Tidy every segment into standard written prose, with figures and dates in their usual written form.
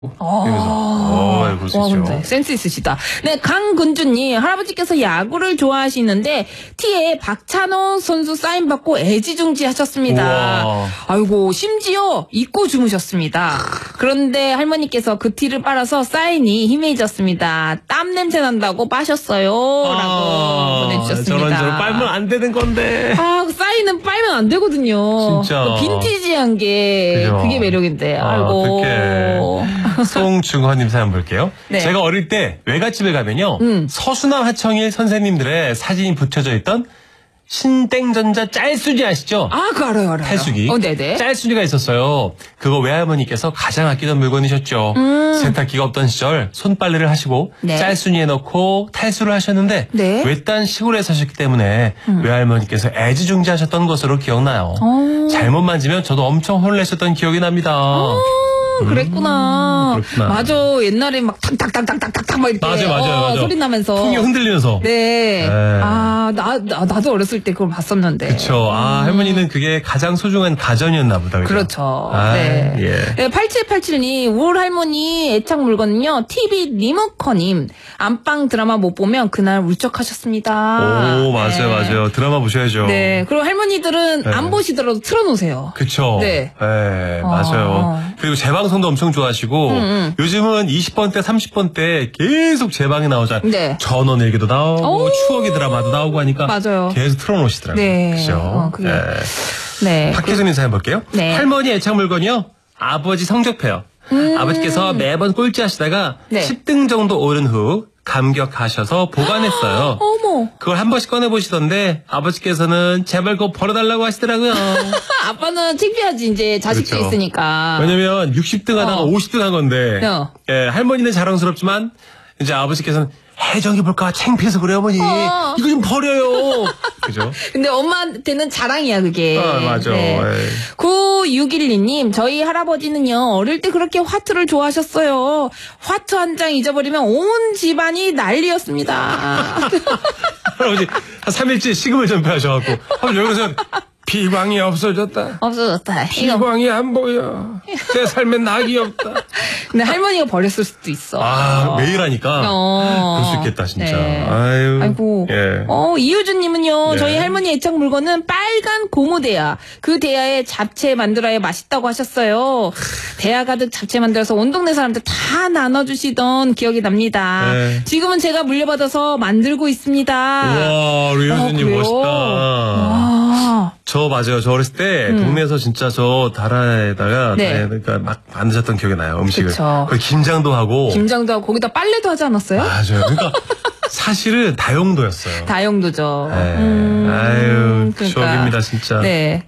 그럴 수 있죠. 센스 있으시다. 네, 강근주님, 할아버지께서 야구를 좋아하시는데 티에 박찬호 선수 사인 받고 애지중지 하셨습니다. 우와. 아이고, 심지어 잊고 주무셨습니다. 그런데 할머니께서 그 티를 빨아서 사인이 희미해졌습니다. 땀 냄새 난다고 빠셨어요. 라고 보내주셨습니다. 저런 빨면 안 되는 건데. 그 사인은 빨면 안 되거든요. 진짜. 빈티지한 게 그죠. 그게 매력인데. 아이고. 송중헌님 사연 볼게요. 네. 제가 어릴 때 외갓집에 가면요. 서수남 하청일 선생님들의 사진이 붙여져 있던 신땡전자 짤수지 아시죠? 그거 알아요. 탈수기. 네네. 짤수지가 있었어요. 그거 외할머니께서 가장 아끼던 물건이셨죠. 세탁기가 없던 시절 손빨래를 하시고 네. 짤수니에 넣고 탈수를 하셨는데 네. 외딴 시골에 사셨기 때문에 외할머니께서 애지중지하셨던 것으로 기억나요. 잘못 만지면 저도 엄청 혼냈었던 기억이 납니다. 그랬구나. 그렇구나. 맞아. 옛날에 막 탁탁탁탁탁탁 막 이렇게 맞아. 소리 나면서 통이 흔들리면서. 네. 네. 나도 어렸을 때 그걸 봤었는데. 그렇죠. 할머니는 그게 가장 소중한 가전이었나 보다. 그렇죠. 네. 네, 8787님, 울 할머니 애착 물건은요, TV 리모컨님. 안방 드라마 못 보면 그날 울적하셨습니다. 오, 맞아요. 드라마 보셔야죠. 네. 그리고 할머니들은 안 보시더라도 틀어놓으세요. 그쵸. 네. 맞아요. 그리고 재방송도 엄청 좋아하시고, 요즘은 20번 때, 30번 때 계속 재방이 나오잖아요. 네. 전원일기도 나오고, 추억의 드라마도 나오고 하니까. 맞아요. 계속 틀어놓으시더라고요. 네. 그죠. 그게. 네. 박혜수님 사연 볼게요. 네. 할머니 애착 물건이요. 아버지 성적표요. 아버지께서 매번 꼴찌 하시다가 네. 10등 정도 오른 후 감격하셔서 보관했어요. 어머. 그걸 한 번씩 꺼내보시던데 아버지께서는 제발 그거 버려달라고 하시더라고요. 아빠는 창피하지, 이제 자식도 그렇죠. 있으니까. 왜냐면 60등 하다가 50등 한 건데 할머니는 자랑스럽지만 이제 아버지께서는 해정해볼까 창피해서 그래요 어머니. 이거 좀 버려요. 그죠? 근데 엄마한테는 자랑이야, 그게. 맞아. 네. 9612님, 저희 할아버지는요, 어릴 때 그렇게 화투를 좋아하셨어요. 화투 한 장 잊어버리면 온 집안이 난리였습니다. 할아버지 한 3일째 식음을 전폐하셔갖고 여기서 비광이 없어졌다. 비광이 안 보여. 내 삶에 낙이 없다. 근데 할머니가 버렸을 수도 있어. 매일 하니까 그럴 수 있겠다 진짜. 네. 아이고. 예. 이효준님은요, 예. 저희 할머니 애착 물건은 빨간 고무대야. 그 대야에 잡채 만들어야 맛있다고 하셨어요. 대야 가득 잡채 만들어서 온 동네 사람들 다 나눠주시던 기억이 납니다. 네. 지금은 제가 물려받아서 만들고 있습니다. 우와, 우리 효준님 그래요? 멋있다. 저 맞아요. 저 어렸을 때 동네에서 진짜 저 다라에다가 그러니까 막 만드셨던 기억이 나요. 음식을. 그쵸. 그리고 김장도 하고. 거기다 빨래도 하지 않았어요? 맞아요. 그러니까 사실은 다용도였어요. 다용도죠. 아유, 추억입니다 진짜. 네.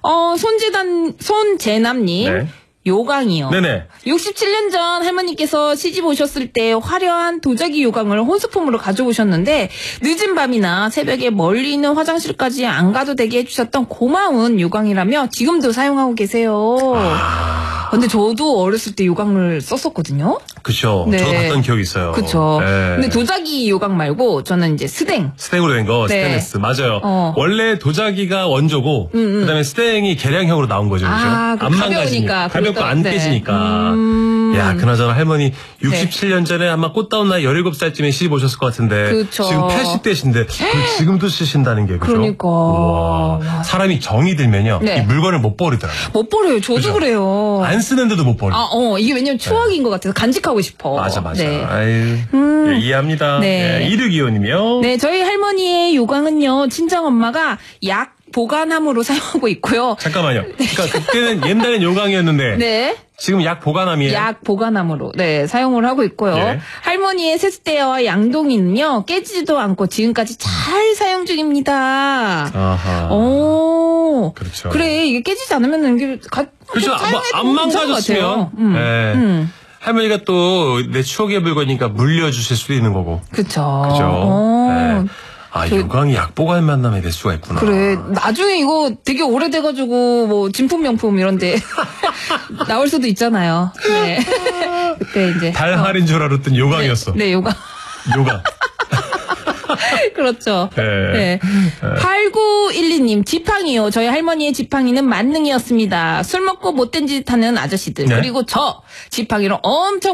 손재남님. 네. 요강이요. 네네. 67년 전 할머니께서 시집 오셨을 때 화려한 도자기 요강을 혼수품으로 가져오셨는데 늦은 밤이나 새벽에 멀리 있는 화장실까지 안 가도 되게 해주셨던 고마운 요강이라며 지금도 사용하고 계세요. 근데 저도 어렸을 때 요강을 썼었거든요. 그쵸. 네. 저도 봤던 기억이 있어요. 그쵸. 네. 근데 도자기 요강 말고 저는 이제 스댕. 스탱으로 된 거, 네. 스테인리스. 맞아요. 원래 도자기가 원조고, 그 다음에 스탱이 계량형으로 나온 거죠. 그죠? 안 망가지니까. 가볍고 안 네. 깨지니까. 야, 그나저나 할머니 67년 전에 아마 꽃다운 나이 17살쯤에 시집 오셨을 것 같은데. 그쵸. 지금 80대신데, 지금도 쓰신다는 게, 그죠? 그러니까. 우와. 사람이 정이 들면요. 네. 이 물건을 못 버리더라고요. 못 버려요. 저도 그죠? 그래요. 안 쓰는데도 못 버려. 이게 왜냐면 추억인 것 같아서 간직하고 싶어. 맞아. 네. 아유, 예, 이해합니다. 네. 2625님이요. 네, 저희 할머니의 요강은요, 친정엄마가 약 보관함으로 사용하고 있고요. 잠깐만요. 그러니까 그때는 옛날엔 요강이었는데. 네. 지금 약 보관함이에요? 약 보관함으로, 사용을 하고 있고요. 예. 할머니의 세숫대와 양동이는요, 깨지지도 않고 지금까지 잘 사용 중입니다. 아하. 오. 그렇죠. 그래, 이게 깨지지 않으면 이게 그렇죠. 사용해도 안 망가졌으면. 네. 할머니가 또 내 추억의 물건이니까 물려주실 수도 있는 거고. 그쵸. 그죠. 네. 요강이 약 보관 만남에 될 수가 있구나. 그래. 나중에 이거 되게 오래돼가지고, 뭐, 진품 명품 이런데 나올 수도 있잖아요. 네. 그때 이제. 달할인 줄 알았더니 요강이었어. 네, 요강. 요강. 그렇죠. 네. 네. 8912님, 지팡이요. 저희 할머니의 지팡이는 만능이었습니다. 술 먹고 못된 짓 하는 아저씨들. 네. 그리고 저, 지팡이로 엄청